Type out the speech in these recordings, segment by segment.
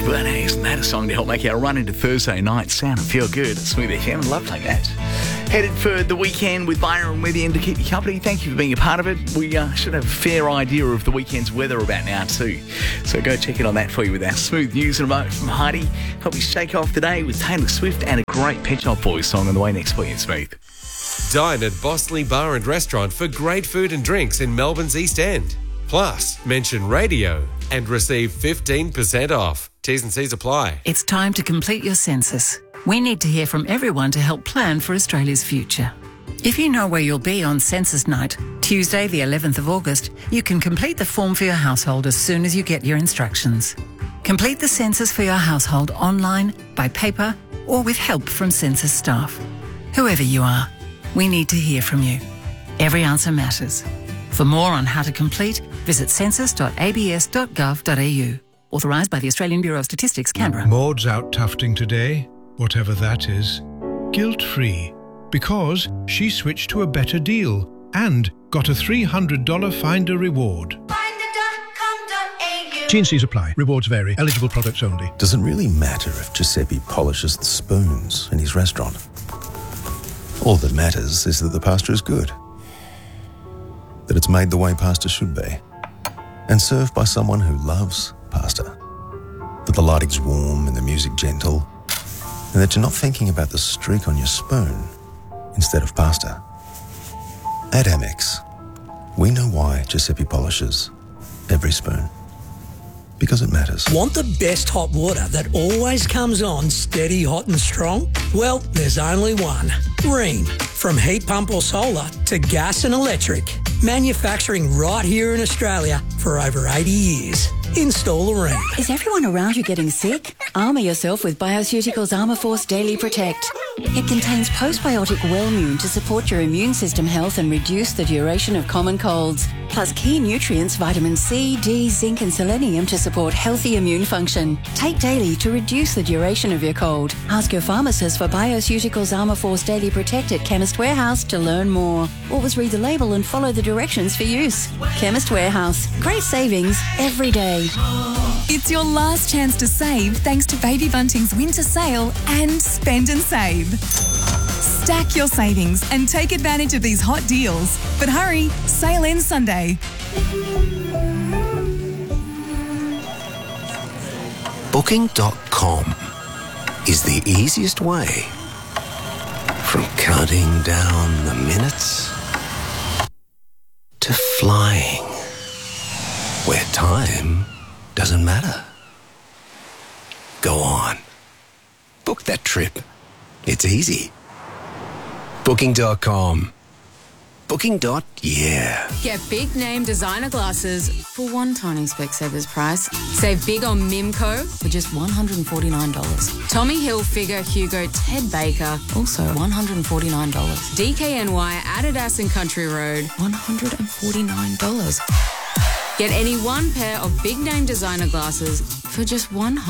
But isn't that a song to help make our run into Thursday night sound and feel good? Smooth FM, love playing that. Headed for the weekend with Byron with you and to keep you company. Thank you for being a part of it. We should have a fair idea of the weekend's weather about now too. So go check in on that for you with our smooth news and remote from Heidi. Help you shake off the day with Taylor Swift and a great Pet Shop Boys song on the way next for you, Smooth. Dine at Bossley Bar and Restaurant for great food and drinks in Melbourne's East End. Plus, mention radio and receive 15% off. T's and C's apply. It's time to complete your census. We need to hear from everyone to help plan for Australia's future. If you know where you'll be on census night, Tuesday the 11th of August, you can complete the form for your household as soon as you get your instructions. Complete the census for your household online, by paper, or with help from census staff. Whoever you are, we need to hear from you. Every answer matters. For more on how to complete, visit census.abs.gov.au. Authorised by the Australian Bureau of Statistics, Canberra. Maud's out tufting today, whatever that is, guilt-free, because she switched to a better deal and got a $300 Finder reward. Finder.com.au. T&Cs apply. Rewards vary. Eligible products only. Does it really matter if Giuseppe polishes the spoons in his restaurant? All that matters is that the pasta is good, that it's made the way pasta should be, and served by someone who loves pasta, that the lighting's warm and the music gentle, and that you're not thinking about the streak on your spoon instead of pasta. At Amex, we know why Giuseppe polishes every spoon. Because it matters. Want the best hot water that always comes on steady, hot and strong? Well, there's only one. Rheem. From heat pump or solar to gas and electric. Manufacturing right here in Australia for over 80 years. Install a Rheem. Is everyone around you getting sick? Armour yourself with Bioceuticals Armour Force Daily Protect. It contains postbiotic Wellmune to support your immune system health and reduce the duration of common colds. Plus key nutrients vitamin C, D, zinc and selenium to support healthy immune function. Take daily to reduce the duration of your cold. Ask your pharmacist for Bioceuticals Armour Force Daily Protect at Chemist Warehouse to learn more. Always read the label and follow the directions for use. Chemist Warehouse. Great savings every day. It's your last chance to save thanks to Baby Bunting's winter sale and Spend and Save. Stack your savings and take advantage of these hot deals. But hurry, sale ends Sunday. Booking.com is the easiest way from counting down the minutes to flying, where time doesn't matter. Go on. Book that trip. It's easy. Booking.com. Booking.yeah. Get big name designer glasses for one tiny Specsavers price. Save big on Mimco for just $149. Tommy Hilfiger, Hugo, Ted Baker, also $149. DKNY, Adidas and Country Road, $149. Get any one pair of big name designer glasses for just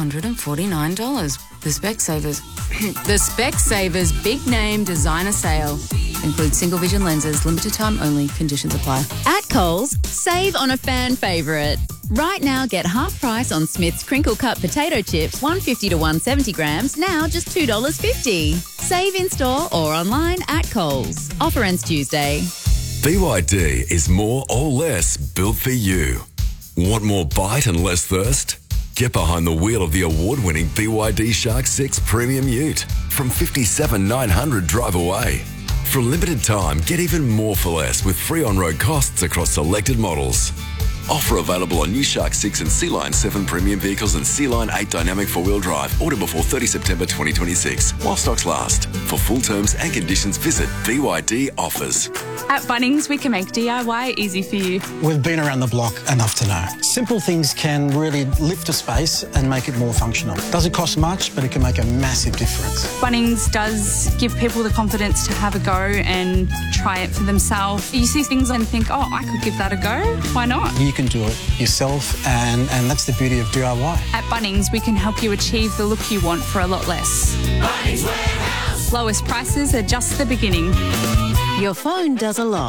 $149. The Specsavers. The Specsavers Big Name Designer Sale. Includes single vision lenses, limited time only, conditions apply. At Coles, save on a fan favourite. Right now, get half price on Smith's Crinkle Cut Potato Chips, 150 to 170 grams, now just $2.50. Save in store or online at Coles. Offer ends Tuesday. BYD is more or less built for you. Want more bite and less thirst? Get behind the wheel of the award-winning BYD Shark 6 Premium Ute from $57,900 drive away. For a limited time, get even more for less with free on-road costs across selected models. Offer available on new Shark 6 and Sea Line 7 premium vehicles and Sea Line 8 dynamic four-wheel drive. Order before 30 September 2026 while stocks last. For full terms and conditions, visit BYD Offers. At Bunnings, we can make DIY easy for you. We've been around the block enough to know. Simple things can really lift a space and make it more functional. Doesn't cost much, but it can make a massive difference. Bunnings does give people the confidence to have a go and try it for themselves. You see things and think, oh, I could give that a go. Why not? You can do it yourself, and that's the beauty of DIY. At Bunnings, we can help you achieve the look you want for a lot less. Bunnings Warehouse. Lowest prices are just the beginning. Your phone does a lot.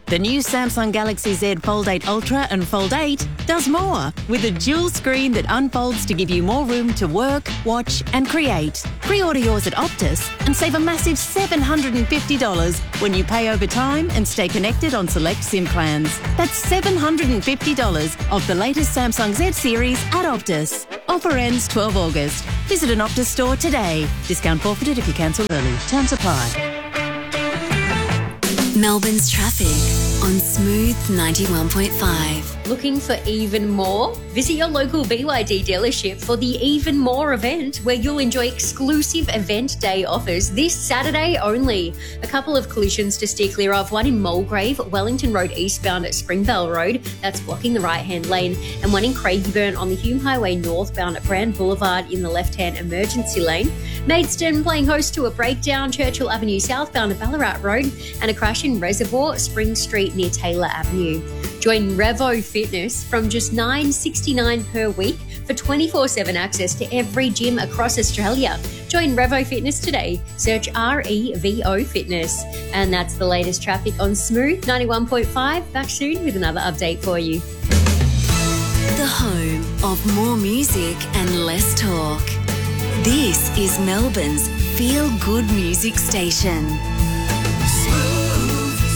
The new Samsung Galaxy Z Fold 8 Ultra and Fold 8 does more with a dual screen that unfolds to give you more room to work, watch and create. Pre-order yours at Optus and save a massive $750 when you pay over time and stay connected on select SIM plans. That's $750 off the latest Samsung Z series at Optus. Offer ends 12 August. Visit an Optus store today. Discount forfeited if you cancel early. Terms apply. Melbourne's traffic on Smooth 91.5. Looking for even more? Visit your local BYD dealership for the Even More event, where you'll enjoy exclusive event day offers this Saturday only. A couple of collisions to steer clear of, one in Mulgrave, Wellington Road eastbound at Springvale Road, that's blocking the right-hand lane, and one in Craigieburn on the Hume Highway northbound at Brand Boulevard in the left-hand emergency lane. Maidstone playing host to a breakdown, Churchill Avenue southbound at Ballarat Road, and a crash in Reservoir, Spring Street near Taylor Avenue. Join Revo Fitness from just $9.69 per week for 24/7 access to every gym across Australia. Join Revo Fitness today. Search REVO Fitness. And that's the latest traffic on Smooth 91.5. Back soon with another update for you. The home of more music and less talk. This is Melbourne's feel-good music station. Smooth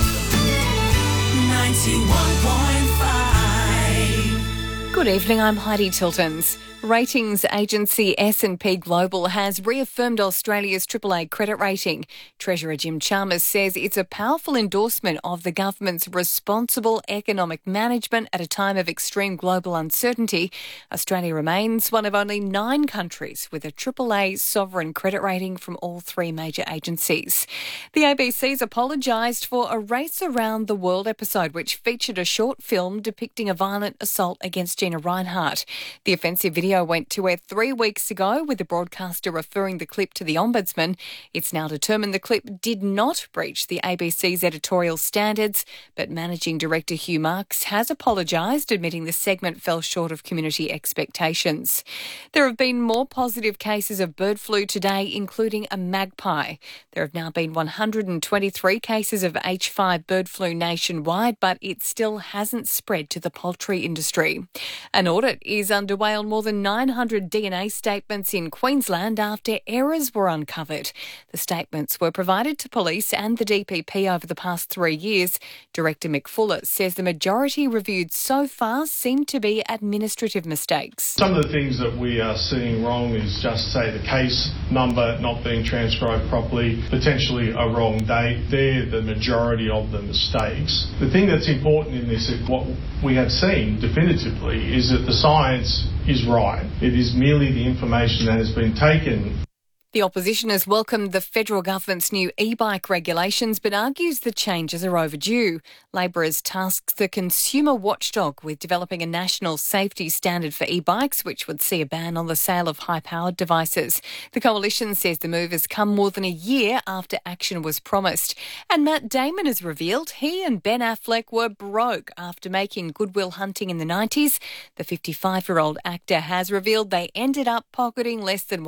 91.5. Good evening, I'm Heidi Tiltons. Ratings agency S&P Global has reaffirmed Australia's AAA credit rating. Treasurer Jim Chalmers says it's a powerful endorsement of the government's responsible economic management at a time of extreme global uncertainty. Australia remains one of only 9 countries with a AAA sovereign credit rating from all 3 major agencies. The ABC's apologised for a Race Around the World episode, which featured a short film depicting a violent assault against Gina Rinehart. The offensive video went to air 3 weeks ago, with the broadcaster referring the clip to the Ombudsman. It's now determined the clip did not breach the ABC's editorial standards, but Managing Director Hugh Marks has apologised, admitting the segment fell short of community expectations. There have been more positive cases of bird flu today, including a magpie. There have now been 123 cases of H5 bird flu nationwide, but it still hasn't spread to the poultry industry. An audit is underway on more than 900 DNA statements in Queensland after errors were uncovered. The statements were provided to police and the DPP over the past 3 years. Director Mick Fuller says the majority reviewed so far seem to be administrative mistakes. Some of the things that we are seeing wrong is just, say, the case number not being transcribed properly, potentially a wrong date. They're the majority of the mistakes. The thing that's important in this, what we have seen definitively, is that the science is right. It is merely the information that has been taken. The opposition has welcomed the federal government's new e-bike regulations, but argues the changes are overdue. Labor has tasked the consumer watchdog with developing a national safety standard for e-bikes, which would see a ban on the sale of high-powered devices. The coalition says the move has come more than a year after action was promised. And Matt Damon has revealed he and Ben Affleck were broke after making Good Will Hunting in the 90s. The 55-year-old actor has revealed they ended up pocketing less than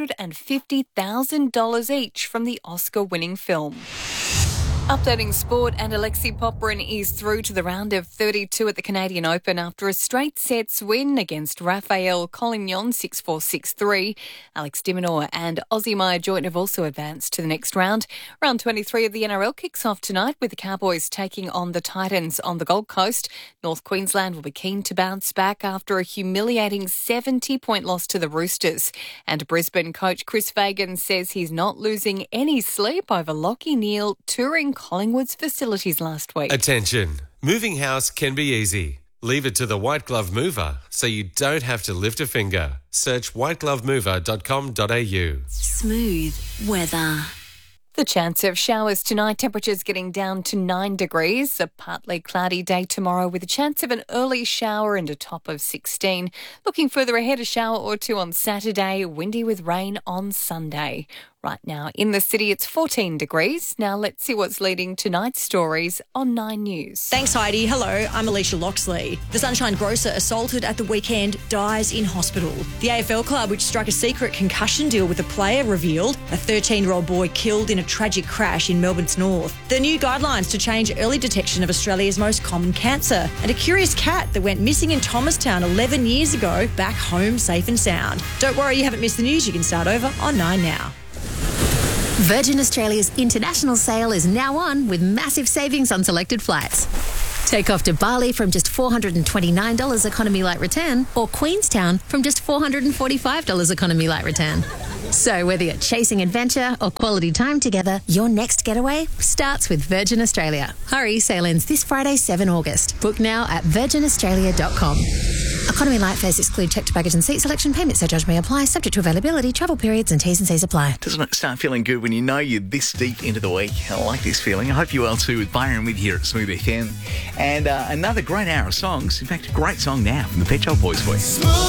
$150,000 each from the Oscar-winning film. Updating sport, and Alexei Popyrin is through to the round of 32 at the Canadian Open after a straight sets win against Rafael Collignon 6-4, 6-3. Alex de Minaur and Aussie Maya Joyton have also advanced to the next round. Round 23 of the NRL kicks off tonight with the Cowboys taking on the Titans on the Gold Coast. North Queensland will be keen to bounce back after a humiliating 70-point loss to the Roosters. And Brisbane coach Chris Fagan says he's not losing any sleep over Lachie Neale touring Collingwood's facilities last week. Attention. Moving house can be easy. Leave it to the White Glove Mover so you don't have to lift a finger. Search whiteglovemover.com.au. Smooth weather. The chance of showers tonight, temperatures getting down to 9 degrees. A partly cloudy day tomorrow with a chance of an early shower and a top of 16. Looking further ahead, a shower or two on Saturday, windy with rain on Sunday. Right now in the city, it's 14 degrees. Now let's see what's leading tonight's stories on 9 News. Thanks, Heidi. Hello, I'm Alicia Loxley. The Sunshine Grocer assaulted at the weekend dies in hospital. The AFL club, which struck a secret concussion deal with a player, revealed a 13-year-old boy killed in a tragic crash in Melbourne's north. The new guidelines to change early detection of Australia's most common cancer, and a curious cat that went missing in Thomastown 11 years ago, back home safe and sound. Don't worry, you haven't missed the news. You can start over on 9 Now. Virgin Australia's international sale is now on with massive savings on selected flights. Take off to Bali from just $429 economy light return, or Queenstown from just $445 economy light return. So whether you're chasing adventure or quality time together, your next getaway starts with Virgin Australia. Hurry, sale ends this Friday, 7 August. Book now at virginaustralia.com. Economy light fares exclude checked baggage and seat selection. Payment surcharge may apply, subject to availability, travel periods and T's and C's apply. Doesn't it start feeling good when you know you're this deep into the week? I like this feeling. I hope you will too, with Byron with here at Smooth FM. And another great hour of songs. In fact, a great song now from the Pet Shop Boys for you.